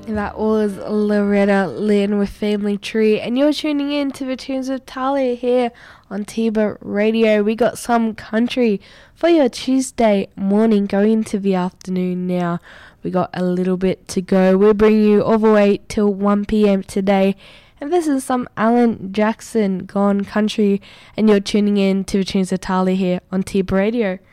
That was Loretta Lynn with Family Tree, and you're tuning in to the Tunes of Talia here on Tiba Radio. We got some country for your Tuesday morning going into the afternoon now. We got a little bit to go. We'll bring you all the way till 1 p.m. today. And this is some Alan Jackson, Gone Country, and you're tuning in to the Tunes of Talia here on Tiba Radio.